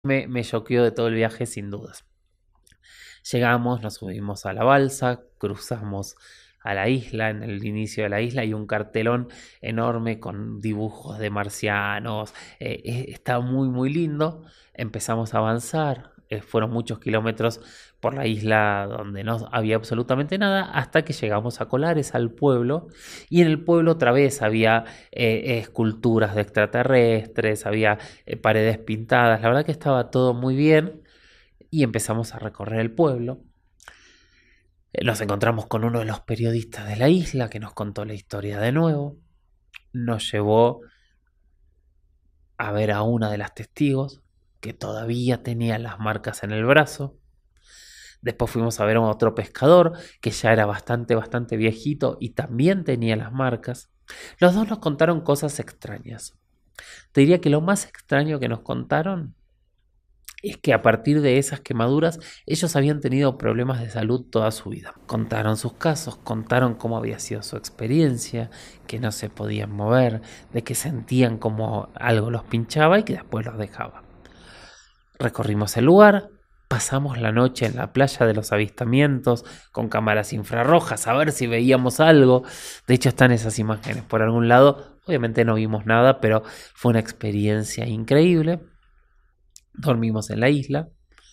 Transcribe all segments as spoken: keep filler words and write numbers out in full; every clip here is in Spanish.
me, me choqueó de todo el viaje sin dudas. Llegamos, nos subimos a la balsa, cruzamos a la isla, en el inicio de la isla hay un cartelón enorme con dibujos de marcianos, eh, eh, está muy muy lindo, empezamos a avanzar, eh, fueron muchos kilómetros por la isla donde no había absolutamente nada, hasta que llegamos a Colares, al pueblo, y en el pueblo otra vez había eh, esculturas de extraterrestres, había eh, paredes pintadas, la verdad que estaba todo muy bien, y empezamos a recorrer el pueblo. Eh, Nos encontramos con uno de los periodistas de la isla que nos contó la historia de nuevo. Nos llevó a ver a una de las testigos que todavía tenía las marcas en el brazo. Después fuimos a ver a otro pescador que ya era bastante, bastante viejito y también tenía las marcas. Los dos nos contaron cosas extrañas. Te diría que lo más extraño que nos contaron es que a partir de esas quemaduras ellos habían tenido problemas de salud toda su vida. Contaron sus casos, contaron cómo había sido su experiencia, que no se podían mover, de que sentían como algo los pinchaba y que después los dejaba. Recorrimos el lugar, pasamos la noche en la playa de los avistamientos con cámaras infrarrojas a ver si veíamos algo. De hecho están esas imágenes por algún lado. Obviamente no vimos nada, pero fue una experiencia increíble. Dormimos en la isla,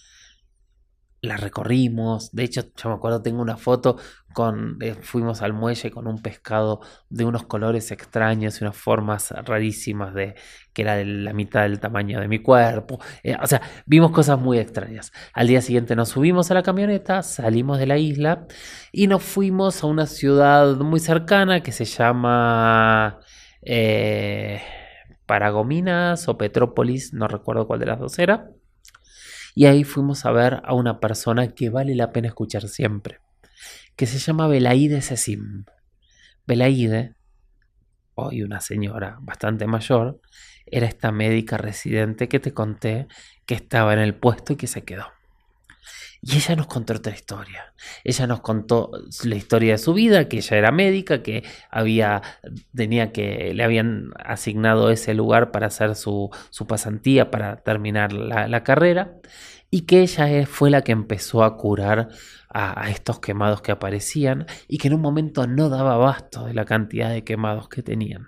la recorrimos. De hecho, yo me acuerdo, tengo una foto con. Eh, fuimos al muelle con un pescado de unos colores extraños y unas formas rarísimas, de que era de la mitad del tamaño de mi cuerpo. Eh, o sea, vimos cosas muy extrañas. Al día siguiente nos subimos a la camioneta, salimos de la isla y nos fuimos a una ciudad muy cercana que se llama. Eh, Paragominas o Petrópolis, no recuerdo cuál de las dos era. Y ahí fuimos a ver a una persona que vale la pena escuchar siempre, que se llama Belaide Sesim. Belaide, hoy una señora bastante mayor, era esta médica residente que te conté que estaba en el puesto y que se quedó. Y ella nos contó otra historia. Ella nos contó la historia de su vida, que ella era médica, que había, tenía que, le habían asignado ese lugar para hacer su, su pasantía, para terminar la, la carrera, y que ella fue la que empezó a curar a, a estos quemados que aparecían, y que en un momento no daba abasto de la cantidad de quemados que tenían.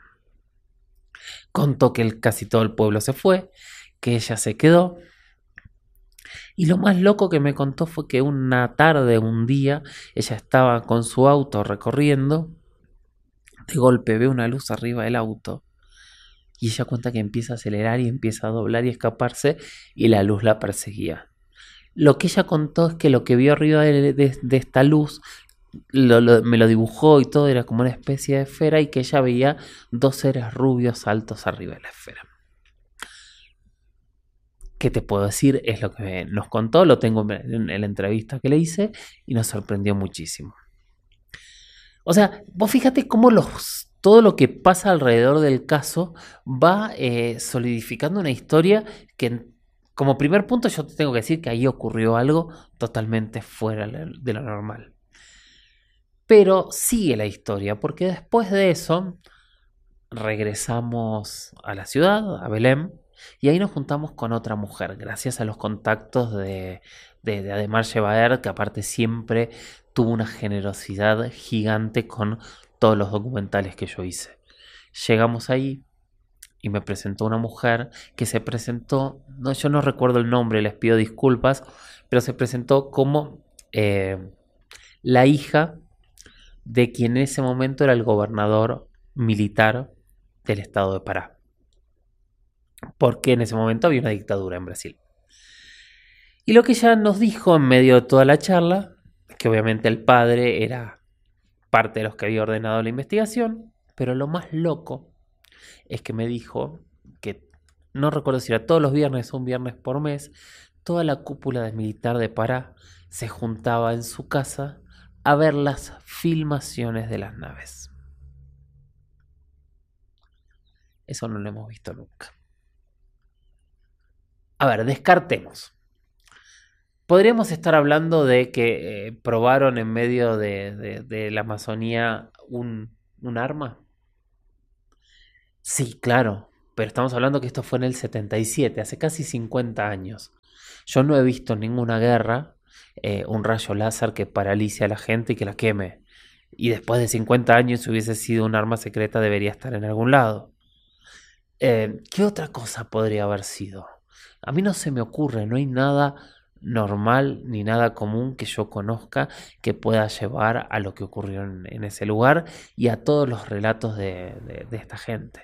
Contó que el, casi todo el pueblo se fue, que ella se quedó. Y lo más loco que me contó fue que una tarde, un día, ella estaba con su auto recorriendo, de golpe ve una luz arriba del auto y ella cuenta que empieza a acelerar y empieza a doblar y escaparse y la luz la perseguía. Lo que ella contó es que lo que vio arriba de, de, de esta luz lo, lo, me lo dibujó y todo, era como una especie de esfera, y que ella veía dos seres rubios altos arriba de la esfera. ¿Qué te puedo decir? Es lo que nos contó, lo tengo en la entrevista que le hice y nos sorprendió muchísimo. O sea, vos fíjate cómo los, todo lo que pasa alrededor del caso va eh, solidificando una historia que, como primer punto, yo te tengo que decir que ahí ocurrió algo totalmente fuera de lo normal. Pero sigue la historia, porque después de eso regresamos a la ciudad, a Belém, y ahí nos juntamos con otra mujer, gracias a los contactos de, de, de Ademar Shebaer, que aparte siempre tuvo una generosidad gigante con todos los documentales que yo hice. Llegamos ahí y me presentó una mujer que se presentó, no, yo no recuerdo el nombre, les pido disculpas, pero se presentó como eh, la hija de quien en ese momento era el gobernador militar del estado de Pará, porque en ese momento había una dictadura en Brasil. Y lo que ella nos dijo en medio de toda la charla, que obviamente el padre era parte de los que había ordenado la investigación, pero lo más loco es que me dijo que, no recuerdo si era todos los viernes o un viernes por mes, toda la cúpula de militar de Pará se juntaba en su casa a ver las filmaciones de las naves. Eso no lo hemos visto nunca. A ver, descartemos. Podríamos estar hablando de que eh, probaron en medio de, de, de la Amazonía un, un arma. Sí, claro, pero estamos hablando que esto fue en el setenta y siete, hace casi cincuenta años. Yo no he visto en ninguna guerra eh, un rayo láser que paralice a la gente y que la queme. Y después de cincuenta años, si hubiese sido un arma secreta, debería estar en algún lado. Eh, ¿qué otra cosa podría haber sido? A mí no se me ocurre, no hay nada normal ni nada común que yo conozca que pueda llevar a lo que ocurrió en, en ese lugar y a todos los relatos de, de, de esta gente.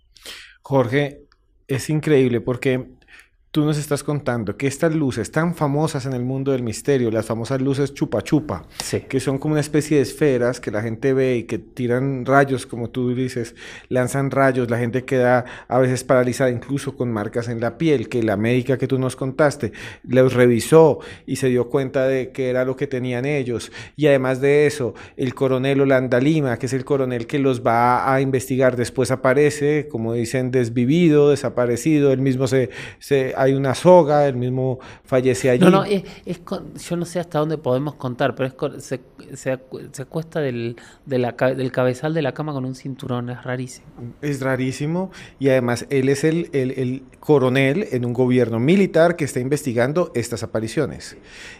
Jorge, es increíble porque tú nos estás contando que estas luces tan famosas en el mundo del misterio, las famosas luces chupa chupa, Sí. que son como una especie de esferas que la gente ve y que tiran rayos, como tú dices, lanzan rayos, la gente queda a veces paralizada, incluso con marcas en la piel, que la médica que tú nos contaste los revisó y se dio cuenta de que era lo que tenían ellos. Y además de eso, el coronel Holanda Lima, que es el coronel que los va a investigar, después aparece, como dicen, desvivido, desaparecido, él mismo se... se hay una soga, él mismo fallece allí. No, no, es, es con, yo no sé hasta dónde podemos contar, pero es con, se, se, se acuesta del, de la, del cabezal de la cama con un cinturón, es rarísimo. Es rarísimo y además él es el, el, el coronel en un gobierno militar que está investigando estas apariciones.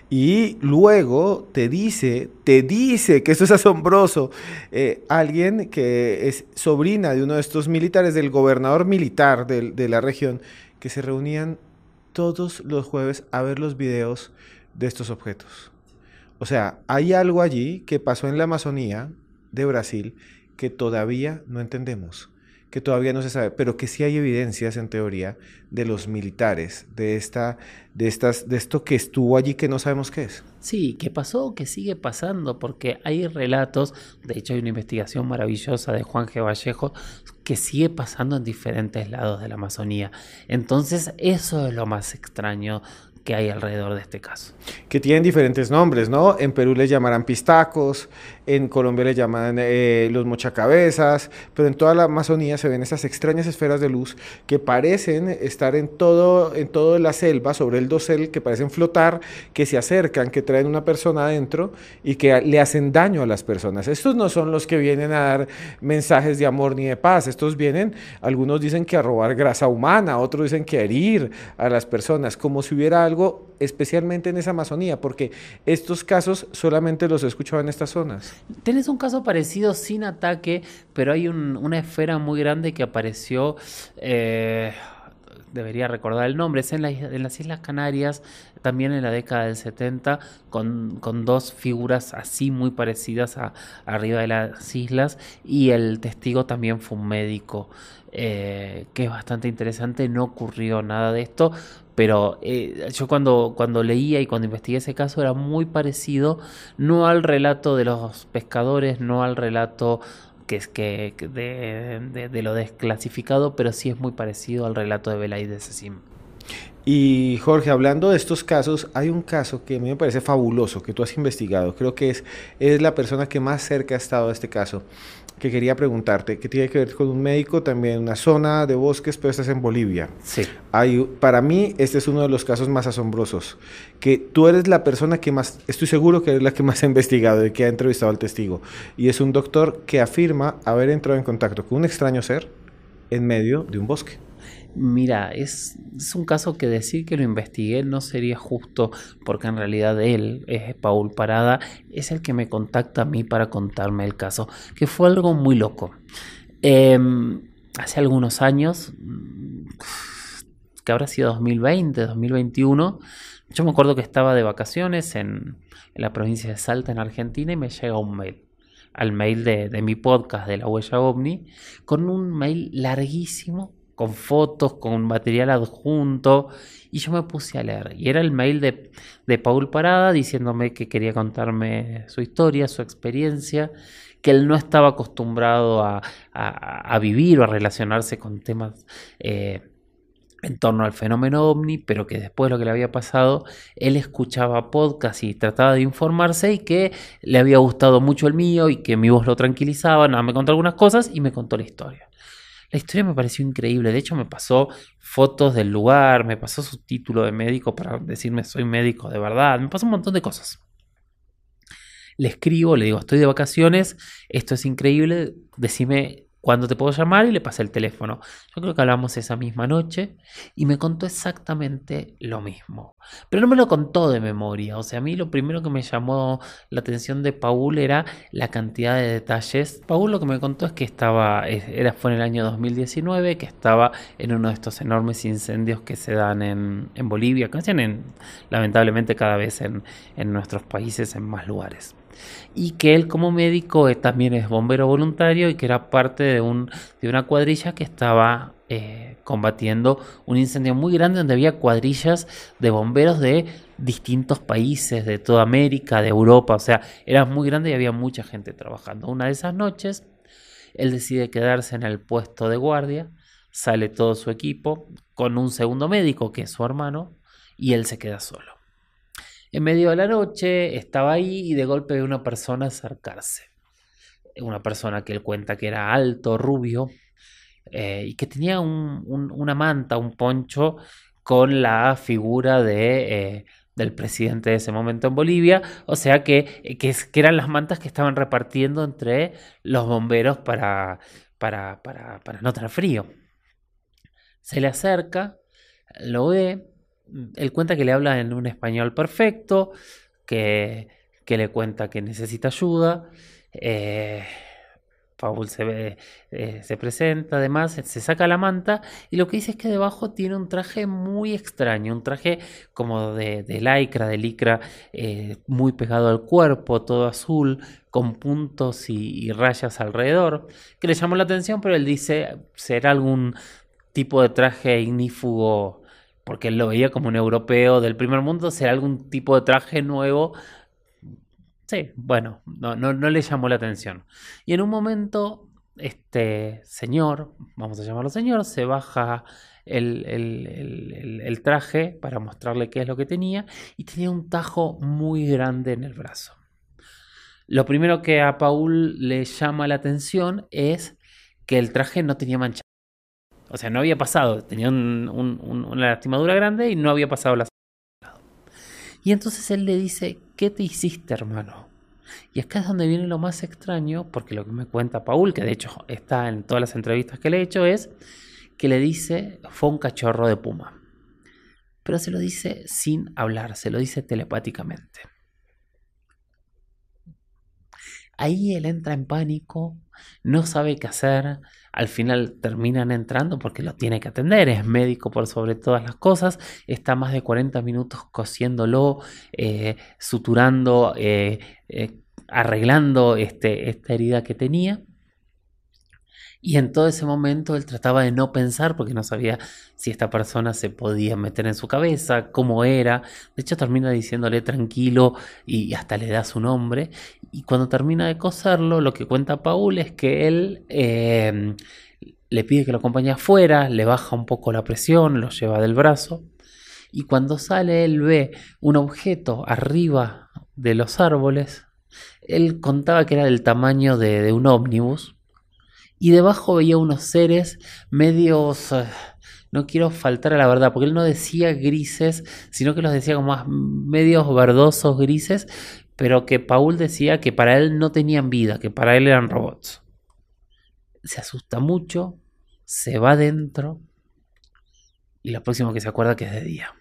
Y luego te dice, te dice, que esto es asombroso, eh, alguien que es sobrina de uno de estos militares, del gobernador militar de, de la región, que se reunían todos los jueves a ver los videos de estos objetos. O sea, hay algo allí que pasó en la Amazonía de Brasil que todavía no entendemos, que todavía no se sabe, pero que sí hay evidencias en teoría de los militares, de esta, de estas, de esto que estuvo allí que no sabemos qué es. Sí, que pasó, que sigue pasando, porque hay relatos, de hecho hay una investigación maravillosa de Juan G. Vallejo que sigue pasando en diferentes lados de la Amazonía. Entonces eso es lo más extraño que hay alrededor de este caso. Que tienen diferentes nombres, ¿no? En Perú les llamarán pistacos, en Colombia les llaman eh, los mochacabezas, pero en toda la Amazonía se ven esas extrañas esferas de luz que parecen estar en todo, en toda la selva, sobre el dosel, que parecen flotar, que se acercan, que traen una persona adentro y que le hacen daño a las personas. Estos no son los que vienen a dar mensajes de amor ni de paz, estos vienen, algunos dicen que a robar grasa humana, otros dicen que a herir a las personas, como si hubiera algo especialmente en esa Amazonía, porque estos casos solamente los he escuchado en estas zonas. Tenés un caso parecido sin ataque, pero hay un, una esfera muy grande que apareció, eh, debería recordar el nombre, es en, la, en las Islas Canarias, también en la década del setenta, con, con dos figuras así muy parecidas a, a arriba de las islas, y el testigo también fue un médico, eh, que es bastante interesante. No ocurrió nada de esto, pero eh, yo cuando, cuando leía y cuando investigué ese caso era muy parecido, no al relato de los pescadores, no al relato que es que de, de, de lo desclasificado, pero sí es muy parecido al relato de Belaid Cecim. Y Jorge, hablando de estos casos, hay un caso que a mí me parece fabuloso, que tú has investigado, creo que es, es la persona que más cerca ha estado a este caso, que quería preguntarte, que tiene que ver con un médico también, una zona de bosques, pero esta es en Bolivia. Sí. Hay, para mí, este es uno de los casos más asombrosos, que tú eres la persona que más, estoy seguro que eres la que más ha investigado y que ha entrevistado al testigo, y es un doctor que afirma haber entrado en contacto con un extraño ser en medio de un bosque. Mira, es, es un caso que decir que lo investigué no sería justo, porque en realidad él, es Paul Parada, es el que me contacta a mí para contarme el caso, que fue algo muy loco. Eh, hace algunos años, que habrá sido dos mil veinte, dos mil veintiuno, yo me acuerdo que estaba de vacaciones en, en la provincia de Salta, en Argentina, y me llega un mail. Al mail de, de mi podcast de La Huella OVNI, con un mail larguísimo, con fotos, con material adjunto, y yo me puse a leer, y era el mail de, de Paul Parada diciéndome que quería contarme su historia, su experiencia, que él no estaba acostumbrado a, a, a vivir o a relacionarse con temas eh, en torno al fenómeno ovni, pero que después de lo que le había pasado, él escuchaba podcast y trataba de informarse, y que le había gustado mucho el mío y que mi voz lo tranquilizaba. Nada, me contó algunas cosas y me contó la historia. La historia me pareció increíble, de hecho me pasó fotos del lugar, me pasó su título de médico para decirme soy médico de verdad, me pasó un montón de cosas. Le escribo, le digo estoy de vacaciones, esto es increíble, decime ¿cuándo te puedo llamar? Y le pasé el teléfono. Yo creo que hablamos esa misma noche y me contó exactamente lo mismo. Pero no me lo contó de memoria. O sea, a mí lo primero que me llamó la atención de Paul era la cantidad de detalles. Paul lo que me contó es que estaba, era, fue en el año dos mil diecinueve, que estaba en uno de estos enormes incendios que se dan en, en Bolivia, que hacen en, lamentablemente cada vez en, en nuestros países, en más lugares. Y que él como médico eh, también es bombero voluntario y que era parte de, un, de una cuadrilla que estaba eh, combatiendo un incendio muy grande donde había cuadrillas de bomberos de distintos países, de toda América, de Europa, o sea, era muy grande y había mucha gente trabajando. Una de esas noches, él decide quedarse en el puesto de guardia, sale todo su equipo con un segundo médico que es su hermano y él se queda solo. En medio de la noche estaba ahí y de golpe ve una persona acercarse. Una persona que él cuenta que era alto, rubio, eh, y que tenía un, un, una manta, un poncho con la figura de, eh, del presidente de ese momento en Bolivia. O sea que, que, que eran las mantas que estaban repartiendo entre los bomberos para, para, para, para no tener frío. Se le acerca, lo ve. Él cuenta que le habla en un español perfecto, que, que le cuenta que necesita ayuda. Eh, Paul se, ve, eh, se presenta, además, se saca la manta y lo que dice es que debajo tiene un traje muy extraño, un traje como de, de lycra, de licra, eh, muy pegado al cuerpo, todo azul, con puntos y, y rayas alrededor, que le llamó la atención, pero él dice, será algún tipo de traje ignífugo, porque él lo veía como un europeo del primer mundo, será algún tipo de traje nuevo. Sí, bueno, no, no, no le llamó la atención. Y en un momento, este señor, vamos a llamarlo señor, se baja el, el, el, el traje para mostrarle qué es lo que tenía y tenía un tajo muy grande en el brazo. Lo primero que a Paul le llama la atención es que el traje no tenía mancha. O sea, no había pasado, tenía un, un, un, una lastimadura grande y no había pasado la... Y entonces él le dice, ¿qué te hiciste, hermano? Y acá es donde viene lo más extraño, porque lo que me cuenta Paul, que de hecho está en todas las entrevistas que le he hecho, es que le dice, fue un cachorro de puma. Pero se lo dice sin hablar, se lo dice telepáticamente. Ahí él entra en pánico, no sabe qué hacer, al final terminan entrando porque lo tiene que atender, es médico por sobre todas las cosas, está más de cuarenta minutos cosiéndolo, eh, suturando, eh, eh, arreglando este, esta herida que tenía. Y en todo ese momento él trataba de no pensar porque no sabía si esta persona se podía meter en su cabeza, cómo era. De hecho termina diciéndole tranquilo y hasta le da su nombre. Y cuando termina de coserlo, lo que cuenta Paul es que él eh, le pide que lo acompañe afuera, le baja un poco la presión, lo lleva del brazo. Y cuando sale él ve un objeto arriba de los árboles. Él contaba que era del tamaño de, de un ómnibus. Y debajo veía unos seres medios, uh, no quiero faltar a la verdad, porque él no decía grises, sino que los decía como más medios verdosos, grises, pero que Paul decía que para él no tenían vida, que para él eran robots. Se asusta mucho, se va adentro y lo próximo que se acuerda que es de día.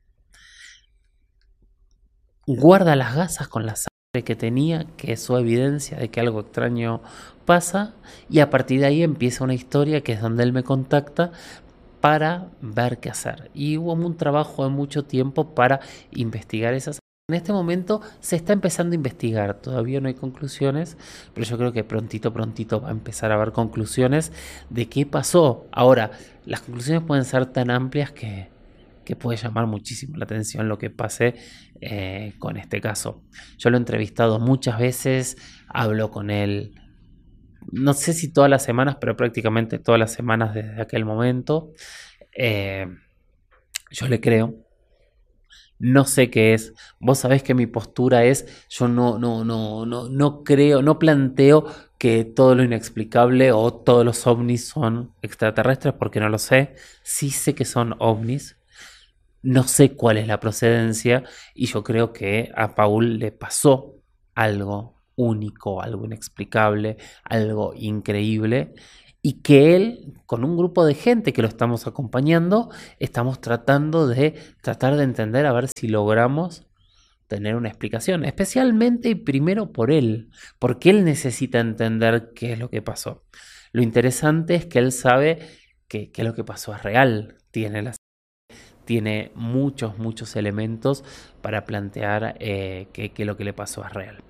Guarda las gasas con la sangre que tenía, que es su evidencia de que algo extraño pasa, y a partir de ahí empieza una historia que es donde él me contacta para ver qué hacer. Y hubo un trabajo de mucho tiempo para investigar esas. En este momento se está empezando a investigar, todavía no hay conclusiones, pero yo creo que prontito, prontito va a empezar a haber conclusiones de qué pasó. Ahora, las conclusiones pueden ser tan amplias que, que puede llamar muchísimo la atención lo que pase eh, con este caso. Yo lo he entrevistado muchas veces, hablo con él, no sé si todas las semanas, pero prácticamente todas las semanas desde aquel momento. Eh, yo le creo. No sé qué es. Vos sabés que mi postura es, yo no, no, no, no, no creo, no planteo que todo lo inexplicable o todos los ovnis son extraterrestres, porque no lo sé. Sí sé que son ovnis. No sé cuál es la procedencia y yo creo que a Paul le pasó algo único, algo inexplicable, algo increíble, y que él, con un grupo de gente que lo estamos acompañando, estamos tratando de tratar de entender a ver si logramos tener una explicación, especialmente y primero por él, porque él necesita entender qué es lo que pasó. Lo interesante es que él sabe que, que lo que pasó es real, tiene, la, tiene muchos, muchos elementos para plantear eh, que, que lo que le pasó es real.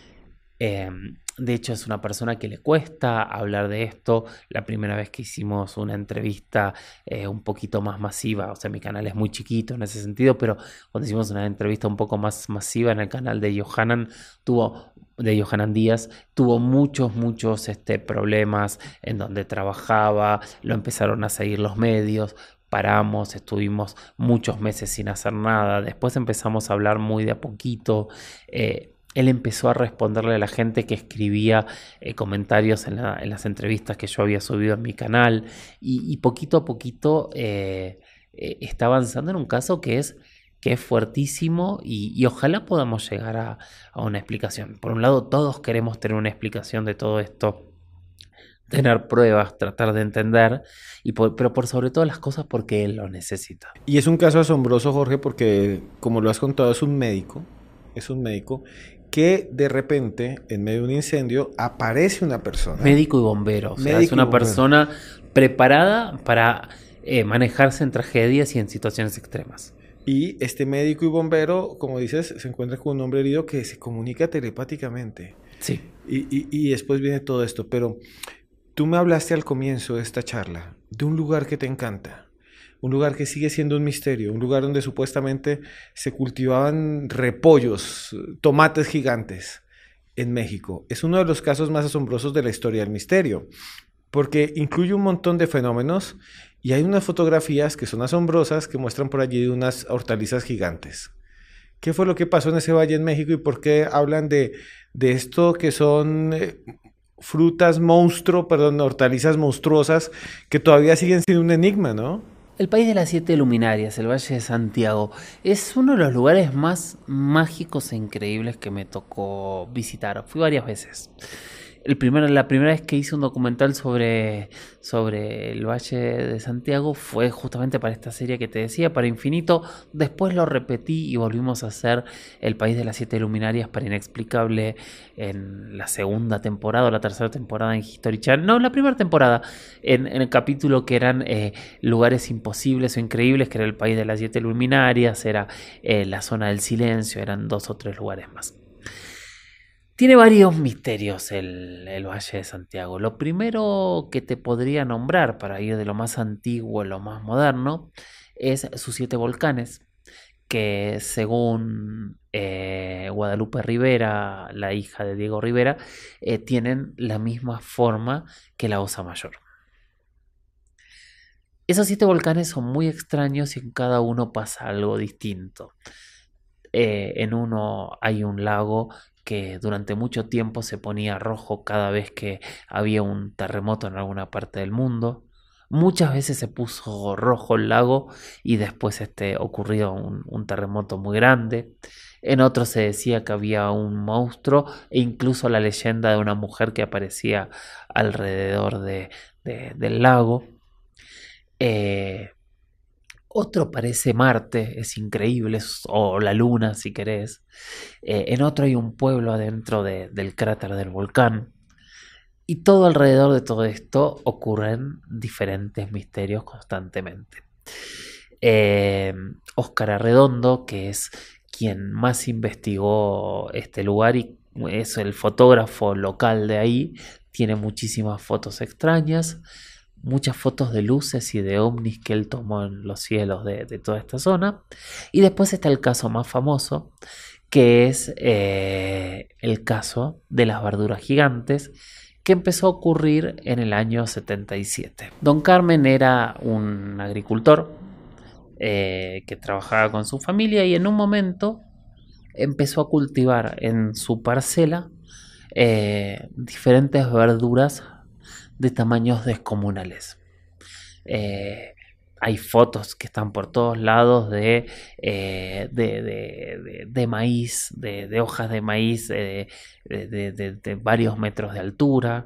Eh, de hecho, es una persona que le cuesta hablar de esto. La primera vez que hicimos una entrevista eh, un poquito más masiva, o sea, mi canal es muy chiquito en ese sentido, pero cuando hicimos una entrevista un poco más masiva en el canal de Johanan, tuvo, de Johanan Díaz, tuvo muchos, muchos este, problemas en donde trabajaba, lo empezaron a seguir los medios. Paramos, estuvimos muchos meses sin hacer nada, después empezamos a hablar muy de a poquito. Eh, Él empezó a responderle a la gente que escribía eh, comentarios en, la, en las entrevistas que yo había subido en mi canal y, y poquito a poquito eh, eh, está avanzando en un caso que es, que es fuertísimo y, y ojalá podamos llegar a, a una explicación. Por un lado, todos queremos tener una explicación de todo esto, tener pruebas, tratar de entender, y por, pero por sobre todas las cosas porque él lo necesita. Y es un caso asombroso, Jorge, porque como lo has contado, es un médico, es un médico que de repente, en medio de un incendio, aparece una persona. Médico y bombero. O sea, Médico es una y bombero. persona preparada para eh, manejarse en tragedias y en situaciones extremas. Y este médico y bombero, como dices, se encuentra con un hombre herido que se comunica telepáticamente. Sí. Y, y, y después viene todo esto. Pero tú me hablaste al comienzo de esta charla de un lugar que te encanta. Un lugar que sigue siendo un misterio, un lugar donde supuestamente se cultivaban repollos, tomates gigantes en México. Es uno de los casos más asombrosos de la historia del misterio, porque incluye un montón de fenómenos y hay unas fotografías que son asombrosas que muestran por allí unas hortalizas gigantes. ¿Qué fue lo que pasó en ese valle en México y por qué hablan de, de esto que son eh, frutas monstruo, perdón, hortalizas monstruosas que todavía siguen siendo un enigma, ¿no? El país de las siete luminarias, el Valle de Santiago, es uno de los lugares más mágicos e increíbles que me tocó visitar. Fui varias veces. El primer, la primera vez que hice un documental sobre, sobre el Valle de Santiago fue justamente para esta serie que te decía, para Infinito. Después lo repetí y volvimos a hacer El País de las Siete Luminarias para Inexplicable en la segunda temporada o la tercera temporada en History Channel. No, la primera temporada, en, en el capítulo que eran eh, lugares imposibles o increíbles, que era el País de las Siete Luminarias, era eh, la zona del silencio, eran dos o tres lugares más. Tiene varios misterios el, el Valle de Santiago. Lo primero que te podría nombrar para ir de lo más antiguo a lo más moderno es sus siete volcanes, que según eh, Guadalupe Rivera, la hija de Diego Rivera, eh, tienen la misma forma que la Osa Mayor. Esos siete volcanes son muy extraños y en cada uno pasa algo distinto. Eh, en uno hay un lago que durante mucho tiempo se ponía rojo cada vez que había un terremoto en alguna parte del mundo. Muchas veces se puso rojo el lago y después este, ocurrió un, un terremoto muy grande. En otro se decía que había un monstruo e incluso la leyenda de una mujer que aparecía alrededor de, de, del lago. Eh, Otro parece Marte, es increíble, o la Luna si querés. Eh, en otro hay un pueblo adentro de, del cráter del volcán. Y todo alrededor de todo esto ocurren diferentes misterios constantemente. Eh, Óscar Arredondo, que es quien más investigó este lugar y es el fotógrafo local de ahí, tiene muchísimas fotos extrañas. Muchas fotos de luces y de ovnis que él tomó en los cielos de, de toda esta zona. Y después está el caso más famoso, que es eh, el caso de las verduras gigantes, que empezó a ocurrir en el año setenta y siete. Don Carmen era un agricultor eh, que trabajaba con su familia y en un momento empezó a cultivar en su parcela eh, diferentes verduras de tamaños descomunales. Eh, hay fotos que están por todos lados de, eh, de, de, de, de maíz, de, de hojas de maíz eh, de, de, de, de varios metros de altura.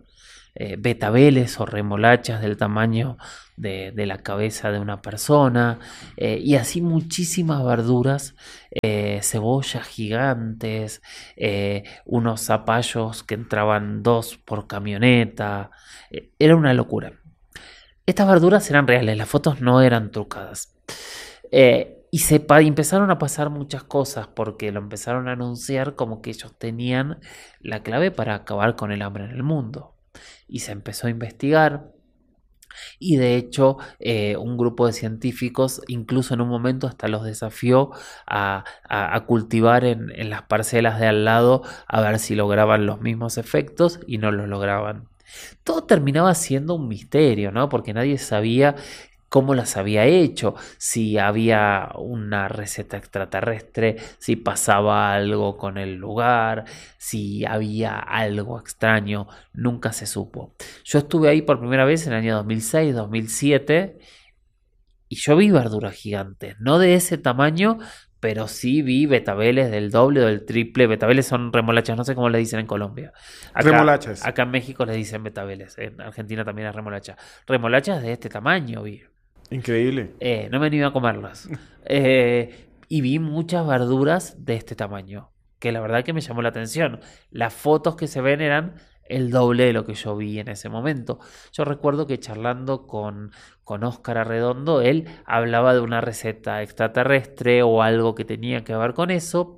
eh, betabeles o remolachas del tamaño de, de la cabeza de una persona, eh, y así muchísimas verduras, eh, cebollas gigantes, eh, unos zapallos que entraban dos por camioneta, eh, era una locura. Estas verduras eran reales, las fotos no eran trucadas. Eh, y se pa- empezaron a pasar muchas cosas porque lo empezaron a anunciar como que ellos tenían la clave para acabar con el hambre en el mundo. Y se empezó a investigar. Y de hecho, eh, un grupo de científicos, incluso en un momento, hasta los desafió a, a- a cultivar en, en las parcelas de al lado a ver si lograban los mismos efectos y no los lograban. Todo terminaba siendo un misterio, ¿no? Porque nadie sabía cómo las había hecho, si había una receta extraterrestre, si pasaba algo con el lugar, si había algo extraño, nunca se supo. Yo estuve ahí por primera vez en el año dos mil seis, dos mil siete y yo vi verduras gigantes, no de ese tamaño, pero sí vi betabeles del doble o del triple. Betabeles son remolachas, no sé cómo le dicen en Colombia. Acá, Remolachas. acá en México les dicen betabeles, en Argentina también es remolacha. Remolachas de este tamaño vi. Increíble. Eh, no me animo a comerlas. Eh, y vi muchas verduras de este tamaño, que la verdad que me llamó la atención. Las fotos que se ven eran el doble de lo que yo vi en ese momento. Yo recuerdo que charlando con, con Óscar Arredondo, él hablaba de una receta extraterrestre o algo que tenía que ver con eso.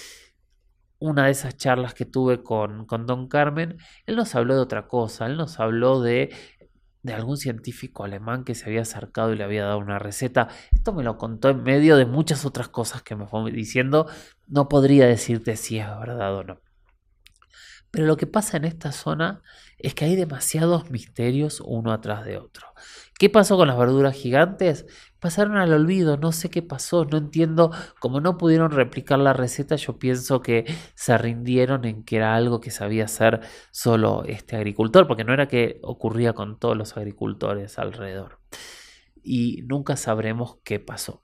Una de esas charlas que tuve con, con Don Carmen, él nos habló de otra cosa, él nos habló de de algún científico alemán que se había acercado y le había dado una receta. Esto me lo contó en medio de muchas otras cosas que me fue diciendo. No podría decirte si es verdad o no. Pero lo que pasa en esta zona es que hay demasiados misterios uno atrás de otro. ¿Qué pasó con las verduras gigantes? Pasaron al olvido, no sé qué pasó, no entiendo. Como no pudieron replicar la receta, yo pienso que se rindieron en que era algo que sabía hacer solo este agricultor, porque no era que ocurría con todos los agricultores alrededor. Y nunca sabremos qué pasó.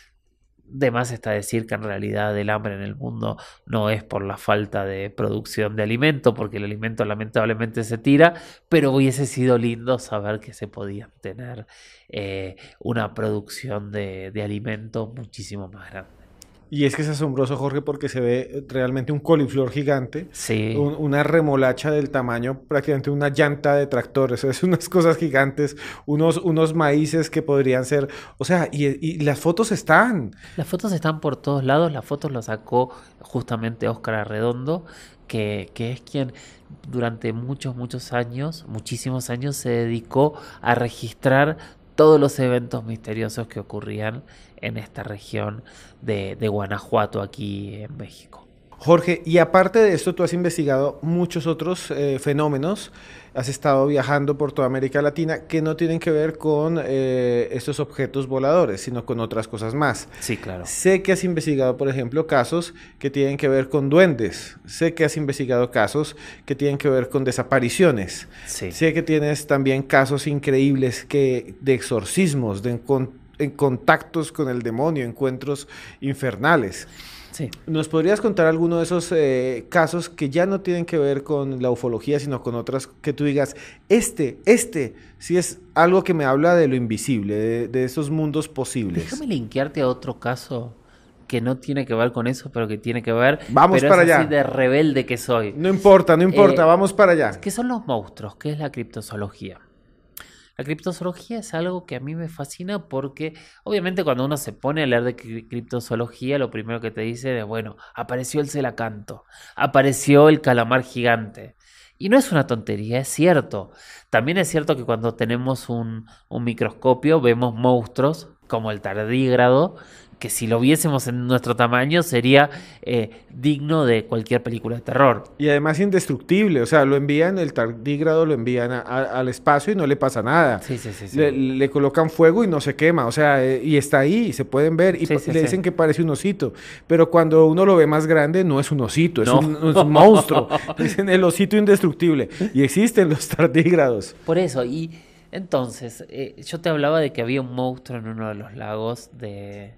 De más está decir que en realidad el hambre en el mundo no es por la falta de producción de alimento, porque el alimento lamentablemente se tira, pero hubiese sido lindo saber que se podía tener eh, una producción de, de alimento muchísimo más grande. Y es que es asombroso, Jorge, porque se ve realmente un coliflor gigante, Sí. un- una remolacha del tamaño prácticamente una llanta de tractor, eso es unas cosas gigantes, unos, unos maíces que podrían ser, o sea, y, y las fotos están. Las fotos están por todos lados, las fotos las sacó justamente Óscar Arredondo, que, que es quien durante muchos, muchos años, muchísimos años, se dedicó a registrar todos los eventos misteriosos que ocurrían en esta región de, de Guanajuato, aquí en México. Jorge, y aparte de esto, tú has investigado muchos otros eh, fenómenos, has estado viajando por toda América Latina que no tienen que ver con eh, estos objetos voladores, sino con otras cosas más. Sí, claro. Sé que has investigado, por ejemplo, casos que tienen que ver con duendes, sé que has investigado casos que tienen que ver con desapariciones, Sí. sé que tienes también casos increíbles que, de exorcismos, de encon- en contactos con el demonio, encuentros infernales. Sí. ¿Nos podrías contar alguno de esos eh, casos que ya no tienen que ver con la ufología, sino con otras que tú digas, este, este, sí es algo que me habla de lo invisible, de, de esos mundos posibles? Déjame linkearte a otro caso que no tiene que ver con eso, pero que tiene que ver, Vamos pero para es así allá. de rebelde que soy. No importa, no importa, Eh, vamos para allá. ¿Qué son los monstruos? ¿Qué es la criptozoología? La criptozoología es algo que a mí me fascina porque obviamente cuando uno se pone a leer de cri- criptozoología, lo primero que te dice es, bueno, apareció el celacanto, apareció el calamar gigante. Y no es una tontería, es cierto. También es cierto que cuando tenemos un, un microscopio vemos monstruos como el tardígrado, que si lo viésemos en nuestro tamaño sería eh, digno de cualquier película de terror. Y además indestructible, o sea, lo envían, el tardígrado lo envían a- a- al espacio y no le pasa nada. Sí, sí, sí, sí. Le, le colocan fuego y no se quema, o sea, eh, y está ahí, y se pueden ver, y Sí, pa- sí, le sí. dicen que parece un osito, pero cuando uno lo ve más grande, no es un osito, es, No. un, es un monstruo. Dicen el osito indestructible, y existen los tardígrados. Por eso, y entonces, eh, yo te hablaba de que había un monstruo en uno de los lagos de,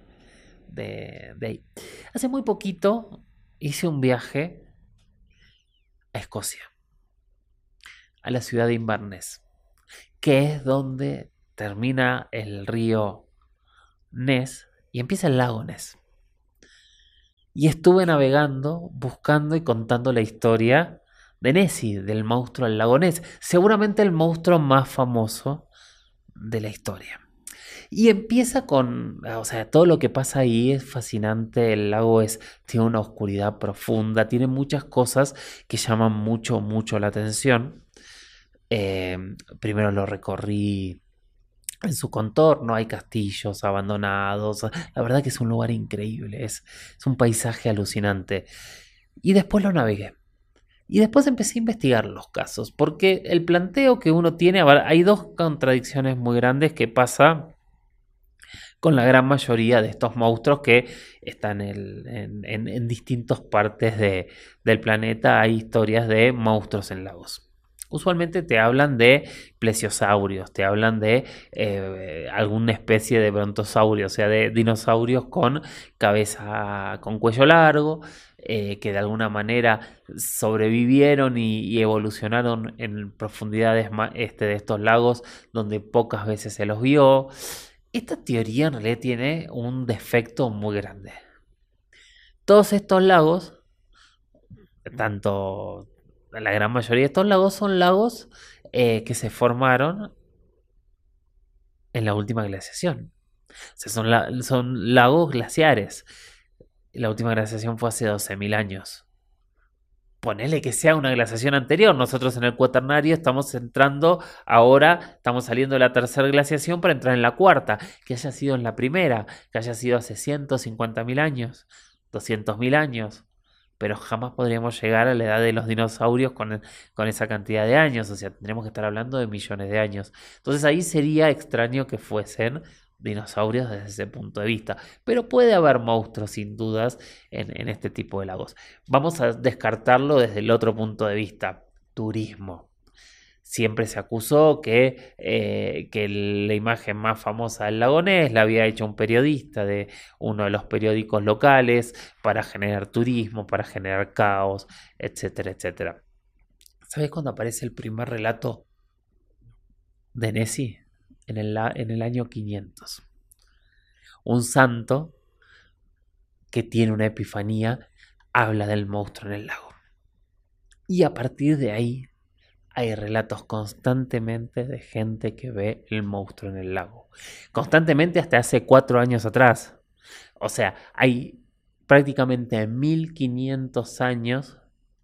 de, de ahí. Hace muy poquito hice un viaje a Escocia. a la ciudad de Inverness, que es donde termina el río Ness y empieza el lago Ness. Y estuve navegando, buscando y contando la historia de Nessie, del monstruo del lago Ness, seguramente el monstruo más famoso de la historia. Y empieza con, o sea, todo lo que pasa ahí es fascinante. El lago es, tiene una oscuridad profunda, tiene muchas cosas que llaman mucho, mucho la atención. Eh, primero lo recorrí en su contorno, hay castillos abandonados. La verdad que es un lugar increíble, es, es un paisaje alucinante. Y después lo navegué. Y después empecé a investigar los casos, porque el planteo que uno tiene, a ver, hay dos contradicciones muy grandes que pasa con la gran mayoría de estos monstruos que están en, en, en, en distintas partes de, del planeta. Hay historias de monstruos en lagos. Usualmente te hablan de plesiosaurios, te hablan de eh, alguna especie de brontosaurio, o sea, de dinosaurios con cabeza, con cuello largo, eh, que de alguna manera sobrevivieron y, y evolucionaron en profundidades este, de estos lagos donde pocas veces se los vio. Esta teoría en realidad tiene un defecto muy grande. Todos estos lagos, tanto la gran mayoría de estos lagos, son lagos eh, que se formaron en la última glaciación. O sea, son, la, son lagos glaciares. La última glaciación fue hace doce mil años. Ponele que sea una glaciación anterior. Nosotros en el Cuaternario estamos entrando ahora, estamos saliendo de la tercera glaciación para entrar en la cuarta. Que haya sido en la primera, que haya sido hace ciento cincuenta mil años, doscientos mil años. Pero jamás podríamos llegar a la edad de los dinosaurios con, con esa cantidad de años. O sea, tendríamos que estar hablando de millones de años. Entonces ahí sería extraño que fuesen dinosaurios desde ese punto de vista. Pero puede haber monstruos sin dudas en, en este tipo de lagos. Vamos a descartarlo desde el otro punto de vista. Turismo. Siempre se acusó que, eh, que la imagen más famosa del lago Ness la había hecho un periodista de uno de los periódicos locales para generar turismo, para generar caos, etcétera, etcétera. ¿Sabes cuándo aparece el primer relato de Nessie? En el, en el año quinientos. Un santo que tiene una epifanía habla del monstruo en el lago. Y a partir de ahí hay relatos constantemente de gente que ve el monstruo en el lago. Constantemente hasta hace cuatro años atrás. O sea, hay prácticamente mil quinientos años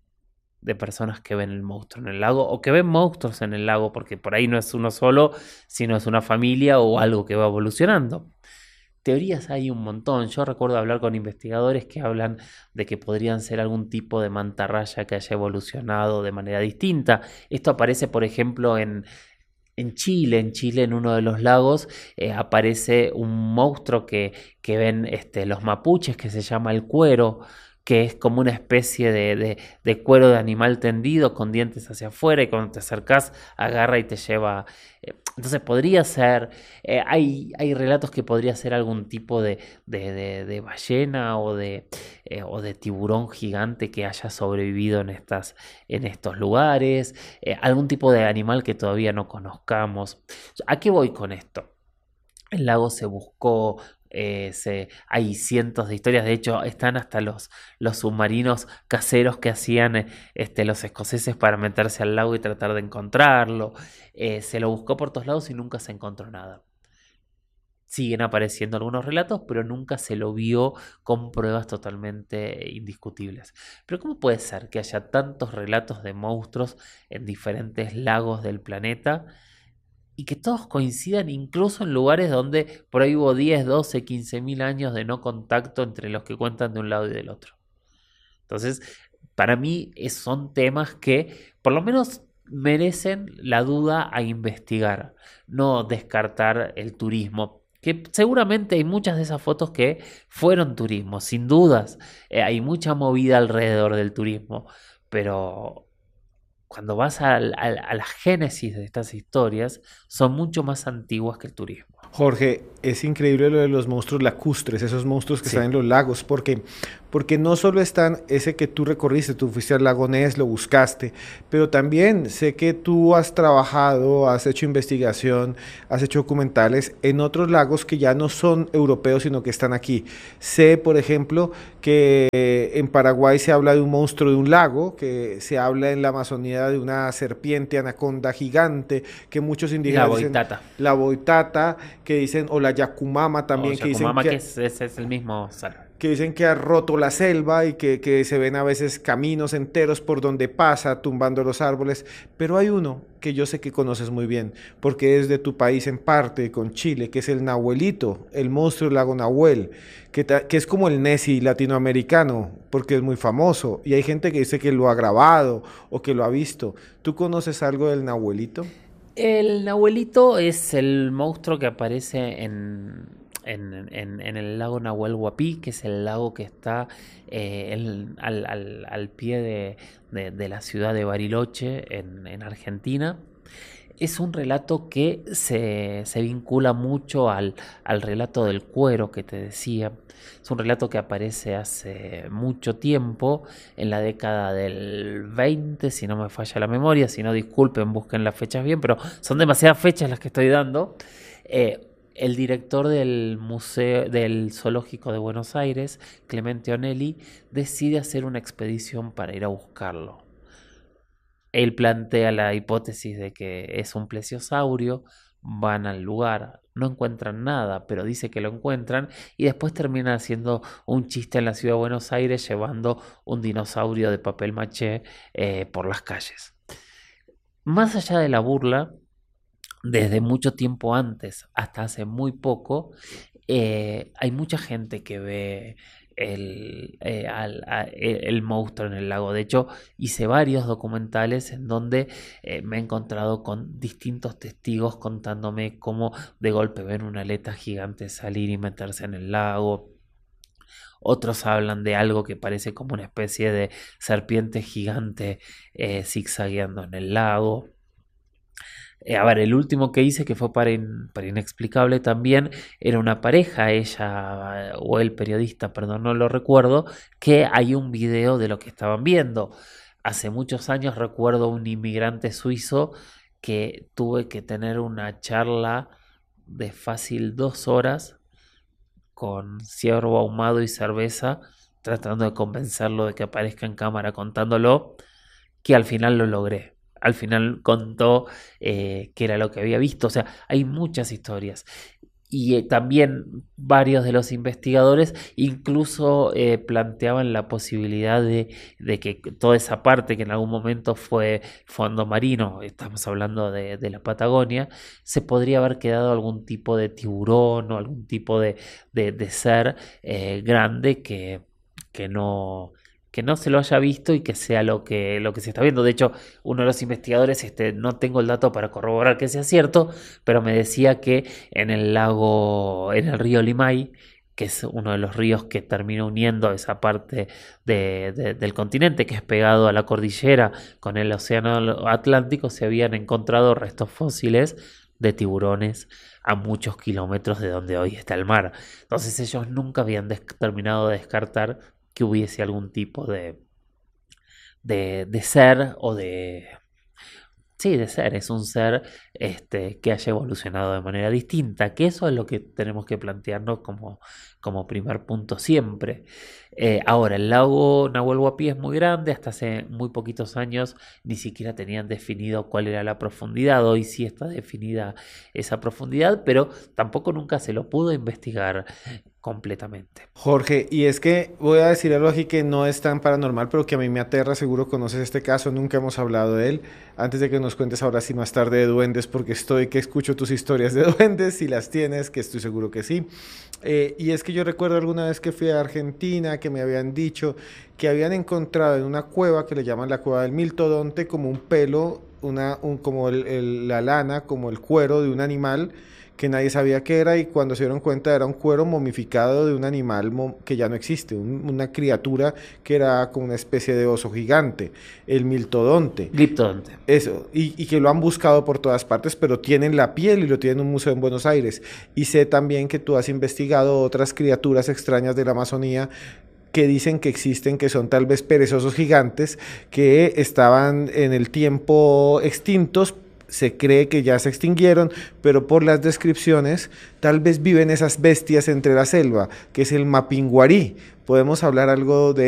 de personas que ven el monstruo en el lago o que ven monstruos en el lago, porque por ahí no es uno solo, sino es una familia o algo que va evolucionando. Teorías hay un montón. Yo recuerdo hablar con investigadores que hablan de que podrían ser algún tipo de mantarraya que haya evolucionado de manera distinta. Esto aparece, por ejemplo, en, en Chile. En Chile, en uno de los lagos, eh, aparece un monstruo que, que ven este, los mapuches, que se llama el cuero, que es como una especie de, de, de cuero de animal tendido con dientes hacia afuera, y cuando te acercás agarra y te lleva. Eh, entonces podría ser, eh, hay, hay relatos que podría ser algún tipo de, de, de, de ballena o de, eh, o de tiburón gigante que haya sobrevivido en, estas, en estos lugares, eh, algún tipo de animal que todavía no conozcamos. ¿A qué voy con esto? El lago se buscó. Eh, se, hay cientos de historias, de hecho están hasta los, los submarinos caseros que hacían este, los escoceses para meterse al lago y tratar de encontrarlo. Eh, se lo buscó por todos lados y nunca se encontró nada. Siguen apareciendo algunos relatos, pero nunca se lo vio con pruebas totalmente indiscutibles. Pero ¿cómo puede ser que haya tantos relatos de monstruos en diferentes lagos del planeta y que todos coincidan incluso en lugares donde por ahí hubo diez, doce, quince mil años de no contacto entre los que cuentan de un lado y del otro? Entonces, para mí son temas que por lo menos merecen la duda a investigar, no descartar el turismo, que seguramente hay muchas de esas fotos que fueron turismo, sin dudas, eh, hay mucha movida alrededor del turismo, pero cuando vas a, a, a la génesis de estas historias, son mucho más antiguas que el turismo. Jorge, es increíble lo de los monstruos lacustres, esos monstruos que sí. están en los lagos, porque porque no solo están ese que tú recorriste, tú fuiste al lago Ness, lo buscaste, pero también sé que tú has trabajado, has hecho investigación, has hecho documentales en otros lagos que ya no son europeos, sino que están aquí. Sé, por ejemplo, que en Paraguay se habla de un monstruo de un lago, que se habla en la Amazonía de una serpiente anaconda gigante, que muchos indígenas La dicen boitata. la boitata, que dicen, o la yacumama también, O que dicen Yakumama, que, que es, es, es el mismo ser. que dicen que ha roto la selva y que, que se ven a veces caminos enteros por donde pasa, tumbando los árboles. Pero hay uno que yo sé que conoces muy bien, porque es de tu país en parte, con Chile, que es el Nahuelito, el monstruo del lago Nahuel, que, ta- que es como el Nessie latinoamericano, porque es muy famoso. Y hay gente que dice que lo ha grabado o que lo ha visto. ¿Tú conoces algo del Nahuelito? El Nahuelito es el monstruo que aparece en, en, en- en el lago Nahuel Huapi, que es el lago que está eh, en- al, al- al pie de, de- de la ciudad de Bariloche, en, en Argentina. Es un relato que se, se vincula mucho al, al relato del cuero que te decía. Es un relato que aparece hace mucho tiempo, en la década del veinte, si no me falla la memoria. Si no, disculpen, busquen las fechas bien, pero son demasiadas fechas las que estoy dando. Eh, el director del museo del Zoológico de Buenos Aires, Clemente Onelli, decide hacer una expedición para ir a buscarlo. Él plantea la hipótesis de que es un plesiosaurio, van al lugar, no encuentran nada, pero dice que lo encuentran y después terminan haciendo un chiste en la ciudad de Buenos Aires llevando un dinosaurio de papel maché eh, por las calles. Más allá de la burla, desde mucho tiempo antes hasta hace muy poco, eh, hay mucha gente que ve el, eh, al- a- el- el monstruo en el lago. De hecho, hice varios documentales en donde eh, me he encontrado con distintos testigos contándome cómo de golpe ven una aleta gigante salir y meterse en el lago. Otros hablan de algo que parece como una especie de serpiente gigante eh, zigzagueando en el lago. Eh, a ver, el último que hice, que fue para, in- para Inexplicable también, era una pareja, ella o el periodista, perdón, no lo recuerdo, que hay un video de lo que estaban viendo. Hace muchos años recuerdo un inmigrante suizo que tuve que tener una charla de fácil dos horas con ciervo ahumado y cerveza, tratando de convencerlo de que aparezca en cámara contándolo, que al final lo logré. Al final contó eh, que era lo que había visto. O sea, hay muchas historias. Y eh, también varios de los investigadores incluso eh, planteaban la posibilidad de, de que toda esa parte que en algún momento fue fondo marino, estamos hablando de, de la Patagonia, se podría haber quedado algún tipo de tiburón o algún tipo de, de, de ser eh, grande que, que no, que no se lo haya visto y que sea lo que, lo que se está viendo. De hecho, uno de los investigadores, este, no tengo el dato para corroborar que sea cierto, pero me decía que en el lago, en el río Limay, que es uno de los ríos que termina uniendo esa parte de, de, del continente, que es pegado a la cordillera con el océano Atlántico, se habían encontrado restos fósiles de tiburones a muchos kilómetros de donde hoy está el mar. Entonces ellos nunca habían des- terminado de descartar que hubiese algún tipo de, de, de ser o de... Sí, de ser, es un ser este, que haya evolucionado de manera distinta, que eso es lo que tenemos que plantearnos como, como primer punto siempre. Eh, ahora, el lago Nahuel Huapi es muy grande, hasta hace muy poquitos años ni siquiera tenían definido cuál era la profundidad. Hoy sí está definida esa profundidad, pero tampoco nunca se lo pudo investigar completamente. Jorge, y es que voy a decir algo aquí que no es tan paranormal, pero que a mí me aterra, seguro conoces este caso, nunca hemos hablado de él. Antes de que nos cuentes ahora sí más tarde de duendes, porque estoy que escucho tus historias de duendes, si las tienes, que estoy seguro que sí. Eh, y es que yo recuerdo alguna vez que fui a Argentina, que me habían dicho que habían encontrado en una cueva que le llaman la cueva del Miltodonte como un pelo, una, un, como el, el- la lana, como el cuero de un animal que nadie sabía qué era y cuando se dieron cuenta era un cuero momificado de un animal mo- que ya no existe, un- una criatura que era como una especie de oso gigante, el miltodonte. Gliptodonte. Eso, y, y que lo han buscado por todas partes, pero tienen la piel y lo tienen en un museo en Buenos Aires. Y sé también que tú has investigado otras criaturas extrañas de la Amazonía que dicen que existen, que son tal vez perezosos gigantes, que estaban en el tiempo extintos. Se cree que ya se extinguieron, pero por las descripciones tal vez viven esas bestias entre la selva, que es el mapinguarí. Podemos hablar algo de